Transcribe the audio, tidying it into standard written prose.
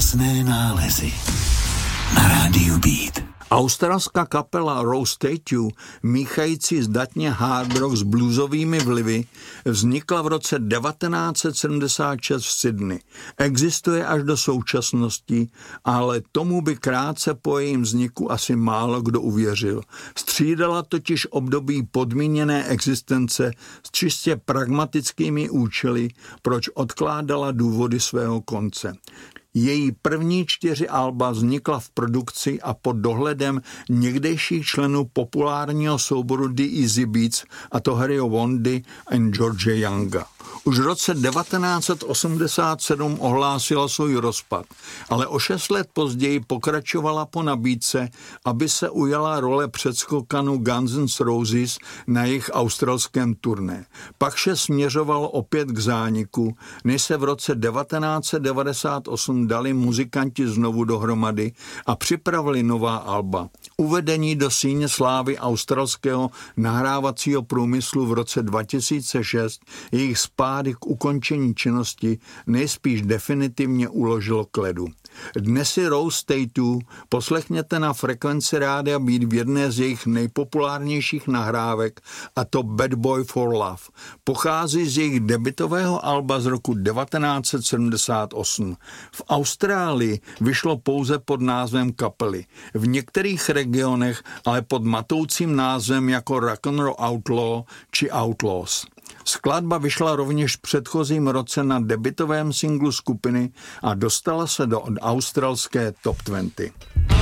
Krásné nálezy na rádiu Beat. Australská kapela Rose Tattoo, míchající zdatně hard rock s bluesovými vlivy, vznikla v roce 1976 v Sydney. Existuje až do současnosti, ale tomu by krátce po jejím vzniku asi málo kdo uvěřil. Střídala totiž období podmíněné existence s čistě pragmatickými účely, proč odkládala důvody svého konce. Její první 4 alba vznikla v produkci a pod dohledem někdejších členů populárního souboru The Easy Beats, a to Harryho Wondy a George Younga. Už v roce 1987 ohlásila svůj rozpad, ale o 6 let později pokračovala po nabídce, aby se ujala role předskokanu Guns N' Roses na jejich australském turné. Pak vše směřovalo opět k zániku, než se v roce 1998 dali muzikanti znovu dohromady a připravili nová alba. Uvedení do síně slávy australského nahrávacího průmyslu v roce 2006 jejich spády k ukončení činnosti nejspíš definitivně uložilo k ledu. Dnes si Rose Tattoo poslechněte na frekvenci rádia Beat v jedné z jejich nejpopulárnějších nahrávek, a to Bad Boy for Love. Pochází z jejich debutového alba z roku 1978. V Austrálii vyšlo pouze pod názvem kapely. V některých regionech ale pod matoucím názvem jako Rock'n'Roll Outlaw či Outlaws. Skladba vyšla rovněž v předchozím roce na debutovém singlu skupiny a dostala se do australské Top 20.